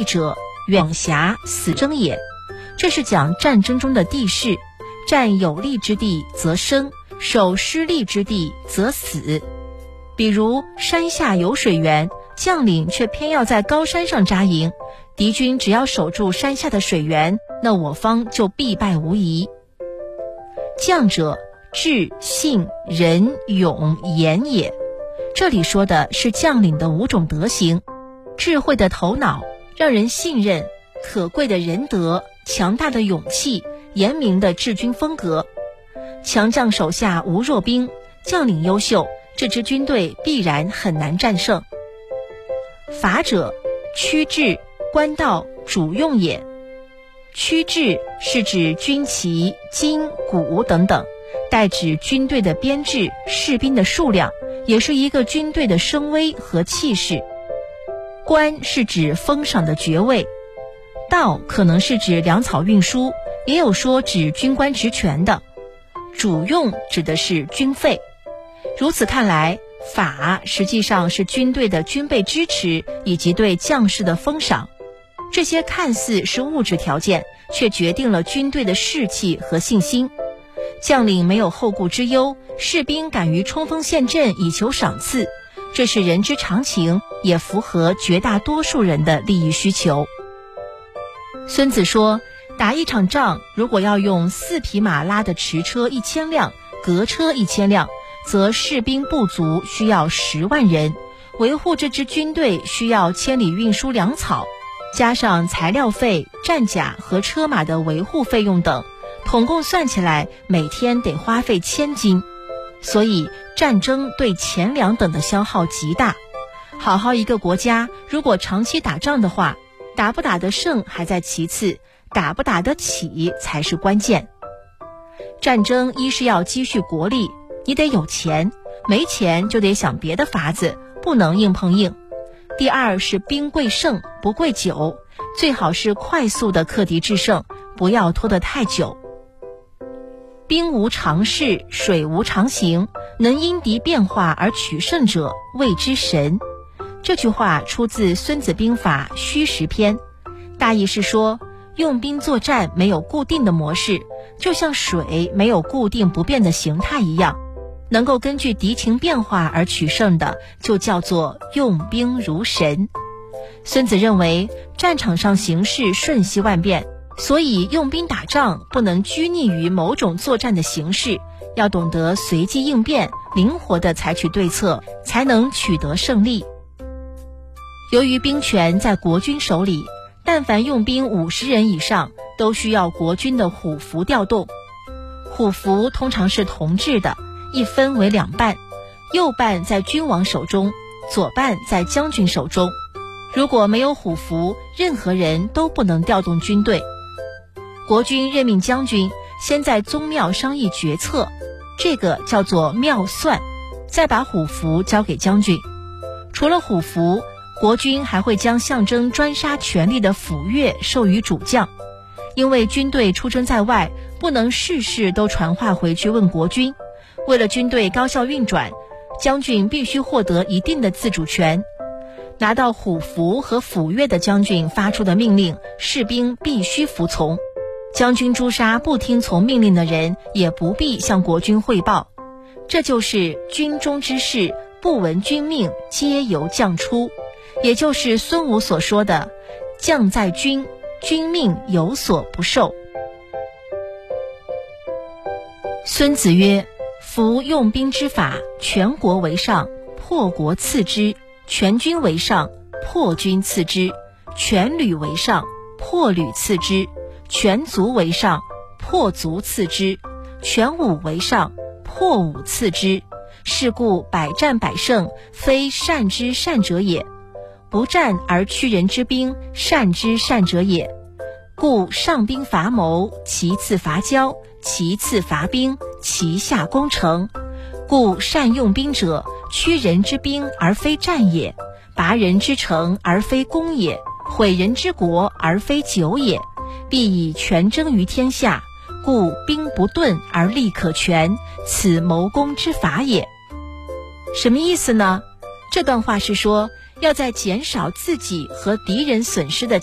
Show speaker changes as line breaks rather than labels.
利者，远狭死争也。这是讲战争中的地势，占有利之地则生，守失利之地则死。比如山下有水源，将领却偏要在高山上扎营，敌军只要守住山下的水源，那我方就必败无疑。将者，智、信、仁、勇、严也。这里说的是将领的5种德行：智慧的头脑，让人信任，可贵的仁德，强大的勇气，严明的治军风格。强将手下无弱兵，将领优秀，这支军队必然很难战胜。法者，驱治、官道、主用也。驱治是指军旗、金、鼓等等，代指军队的编制、士兵的数量，也是一个军队的声威和气势。官是指封赏的爵位，道可能是指粮草运输，也有说指军官职权的。主用指的是军费。如此看来，法实际上是军队的军备支持以及对将士的封赏。这些看似是物质条件，却决定了军队的士气和信心。将领没有后顾之忧，士兵敢于冲锋陷阵以求赏赐，这是人之常情，也符合绝大多数人的利益需求。孙子说，打一场仗，如果要用4匹马拉的驰车1000辆，革车1000辆，则士兵不足，需要10万人，维护这支军队需要千里运输粮草，加上材料费、战甲和车马的维护费用等，统共算起来每天得花费1000斤。所以战争对钱粮等的消耗极大。好好一个国家，如果长期打仗的话，打不打得胜还在其次，打不打得起才是关键。战争一是要积蓄国力，你得有钱，没钱就得想别的法子，不能硬碰硬。第二是兵贵胜不贵久，最好是快速的克敌制胜，不要拖得太久。兵无常势，水无常形，能因敌变化而取胜者，谓之神。这句话出自《孙子兵法·虚实篇》，大意是说，用兵作战没有固定的模式，就像水没有固定不变的形态一样，能够根据敌情变化而取胜的，就叫做用兵如神。孙子认为，战场上形势瞬息万变，所以用兵打仗不能拘泥于某种作战的形式，要懂得随机应变，灵活地采取对策，才能取得胜利。由于兵权在国军手里，但凡用兵50人以上，都需要国军的虎符调动。虎符通常是铜制的，一分为2半，右半在君王手中，左半在将军手中。如果没有虎符，任何人都不能调动军队。国军任命将军，先在宗庙商议决策，这个叫做庙算，再把虎符交给将军。除了虎符，国军还会将象征专杀权力的斧钺授予主将。因为军队出征在外，不能事事都传话回去问国军，为了军队高效运转，将军必须获得一定的自主权。拿到虎符和斧钺的将军发出的命令，士兵必须服从。将军诛杀不听从命令的人，也不必向国军汇报。这就是军中之事，不闻军命，皆由将出，也就是孙武所说的将在军，军命有所不受。孙子曰，夫用兵之法，全国为上，破国次之；全军为上，破军次之；全旅为上，破旅次之；全族为上，破族次之；全武为上，破武次之。是故百战百胜，非善之善者也；不战而屈人之兵，善之善者也。故上兵伐谋，其次伐交，其次伐兵，其下攻城。故善用兵者，屈人之兵而非战也，拔人之城而非攻也，毁人之国而非久也，必以权争于天下。故兵不盾而利可全，此谋攻之法也。什么意思呢？这段话是说，要在减少自己和敌人损失的